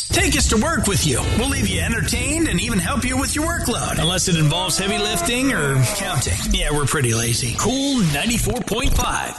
Take us to work with you. We'll leave you entertained and even help you with your workload. Unless it involves heavy lifting or counting. Yeah, we're pretty lazy. Cool 94.5.